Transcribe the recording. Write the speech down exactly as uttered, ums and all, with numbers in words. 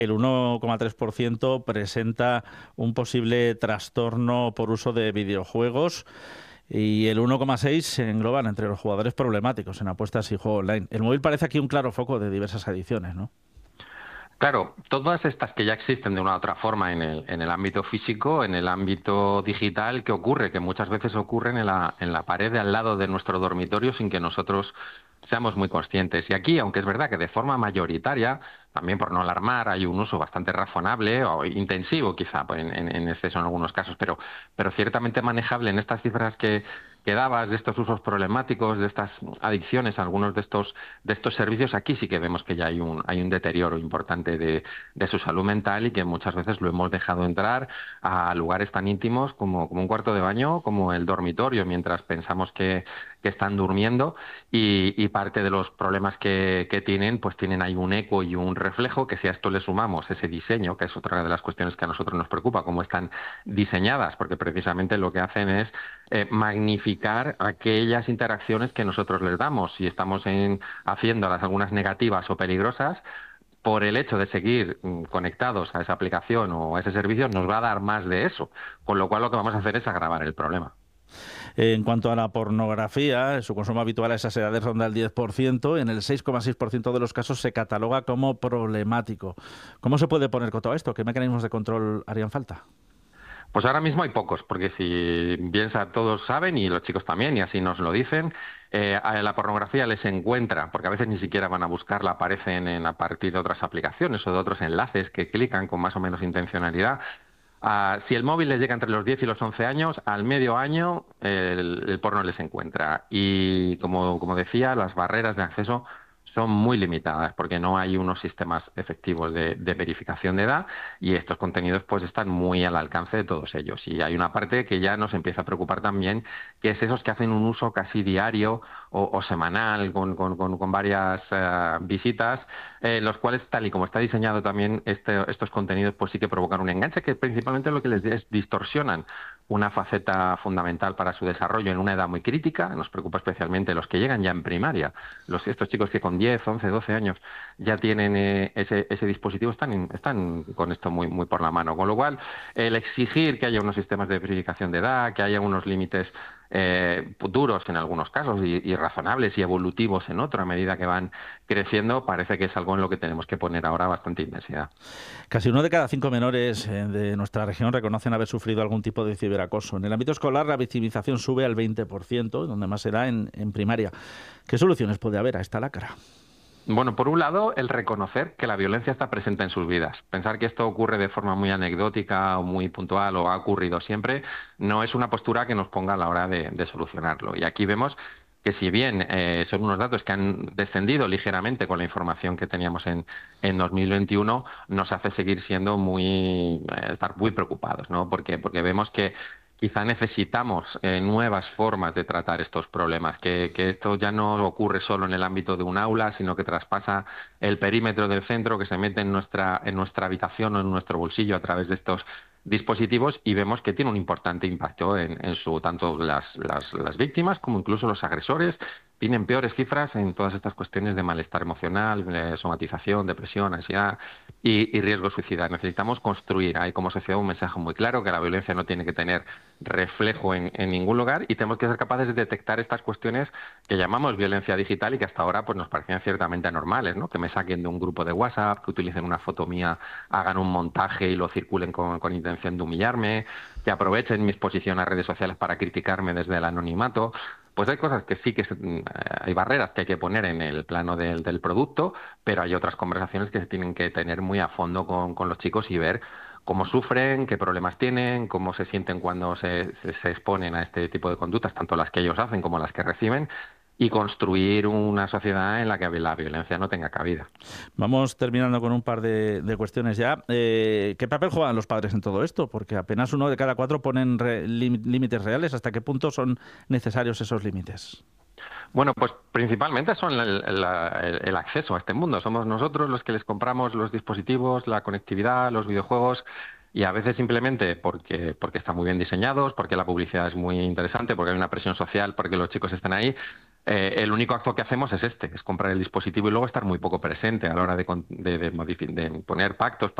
el uno coma tres por ciento presenta un posible trastorno por uso de videojuegos y el uno coma seis por ciento se engloban entre los jugadores problemáticos en apuestas y juego online. El móvil parece aquí un claro foco de diversas adicciones, ¿no? Claro, todas estas que ya existen de una u otra forma en el, en el ámbito físico, en el ámbito digital, ¿qué ocurre? Que muchas veces ocurren en la, en la pared de al lado de nuestro dormitorio sin que nosotros seamos muy conscientes. Y aquí, aunque es verdad que de forma mayoritaria, también por no alarmar, hay un uso bastante razonable o intensivo quizá pues, en, en, en exceso en algunos casos, pero, pero ciertamente manejable en estas cifras que, que dabas, de estos usos problemáticos, de estas adicciones, algunos de estos, de estos servicios, aquí sí que vemos que ya hay un, hay un deterioro importante de, de su salud mental y que muchas veces lo hemos dejado entrar a lugares tan íntimos como, como un cuarto de baño, como el dormitorio, mientras pensamos que, que están durmiendo y, y parte de los problemas que, que tienen, pues tienen ahí un eco y un reflejo, que si a esto le sumamos ese diseño, que es otra de las cuestiones que a nosotros nos preocupa, cómo están diseñadas, porque precisamente lo que hacen es eh, magnificar aquellas interacciones que nosotros les damos. Si estamos en, haciéndolas algunas negativas o peligrosas, por el hecho de seguir mm, conectados a esa aplicación o a ese servicio, nos va a dar más de eso. Con lo cual lo que vamos a hacer es agravar el problema. En cuanto a la pornografía, su consumo habitual a esas edades ronda el diez por ciento. En el seis coma seis por ciento de los casos se cataloga como problemático. ¿Cómo se puede poner coto a esto? ¿Qué mecanismos de control harían falta? Pues ahora mismo hay pocos, porque si bien sa- todos saben, y los chicos también, y así nos lo dicen, eh, a la pornografía les encuentra, porque a veces ni siquiera van a buscarla, aparecen en, a partir de otras aplicaciones o de otros enlaces que clican con más o menos intencionalidad. Ah, si el móvil les llega entre los diez y los once años, al medio año el, el porno les encuentra. Y como, como decía, las barreras de acceso son muy limitadas porque no hay unos sistemas efectivos de, de verificación de edad y estos contenidos pues están muy al alcance de todos ellos. Y hay una parte que ya nos empieza a preocupar también, que es esos que hacen un uso casi diario o, o semanal con, con, con, con varias uh, visitas, eh, los cuales, tal y como está diseñado también este, estos contenidos, pues sí que provocan un enganche que principalmente lo que les es distorsionan una faceta fundamental para su desarrollo en una edad muy crítica. Nos preocupa especialmente los que llegan ya en primaria, los, estos chicos que con diez, once, doce años ya tienen eh, ese, ese dispositivo, están, in, están con esto muy, muy por la mano. Con lo cual, el exigir que haya unos sistemas de verificación de edad, que haya unos límites eh, duros en algunos casos y, y razonables y evolutivos en otra, a medida que van creciendo, parece que es algo en lo que tenemos que poner ahora bastante intensidad. Casi uno de cada cinco menores eh, de nuestra región reconocen haber sufrido algún tipo de ciberacoso. En el ámbito escolar, la victimización sube al veinte por ciento, donde más será en, en primaria. ¿Qué soluciones puede haber a esta lacra? Bueno, por un lado, el reconocer que la violencia está presente en sus vidas. Pensar que esto ocurre de forma muy anecdótica o muy puntual o ha ocurrido siempre no es una postura que nos ponga a la hora de, de solucionarlo. Y aquí vemos que si bien eh, son unos datos que han descendido ligeramente con la información que teníamos en, en dos mil veintiuno, nos hace seguir siendo muy, eh, estar muy preocupados, ¿no? Porque, porque vemos que quizá necesitamos eh, nuevas formas de tratar estos problemas, que, que esto ya no ocurre solo en el ámbito de un aula, sino que traspasa el perímetro del centro, que se mete en nuestra, en nuestra habitación o en nuestro bolsillo a través de estos dispositivos y vemos que tiene un importante impacto en, en su tanto las, las, las víctimas como incluso los agresores. Tienen peores cifras en todas estas cuestiones de malestar emocional, de somatización, depresión, ansiedad y, y riesgo suicida. Necesitamos construir ahí como sociedad un mensaje muy claro, que la violencia no tiene que tener reflejo en, en ningún lugar y tenemos que ser capaces de detectar estas cuestiones que llamamos violencia digital y que hasta ahora pues nos parecían ciertamente anormales, ¿no? Que me saquen de un grupo de WhatsApp, que utilicen una foto mía, hagan un montaje y lo circulen con, con intención de humillarme, que aprovechen mi exposición a redes sociales para criticarme desde el anonimato. Pues hay cosas que sí que se, hay barreras que hay que poner en el plano del, del producto, pero hay otras conversaciones que se tienen que tener muy a fondo con, con los chicos y ver cómo sufren, qué problemas tienen, cómo se sienten cuando se, se, se exponen a este tipo de conductas, tanto las que ellos hacen como las que reciben, y construir una sociedad en la que la violencia no tenga cabida. Vamos terminando con un par de, de cuestiones ya. Eh, ¿Qué papel juegan los padres en todo esto? Porque apenas uno de cada cuatro ponen re, límites reales. ¿Hasta qué punto son necesarios esos límites? Bueno, pues principalmente son el, el, el acceso a este mundo. Somos nosotros los que les compramos los dispositivos, la conectividad, los videojuegos y a veces simplemente porque, porque están muy bien diseñados, porque la publicidad es muy interesante, porque hay una presión social, porque los chicos están ahí, Eh, el único acto que hacemos es este, es comprar el dispositivo y luego estar muy poco presente a la hora de, de, de, de poner pactos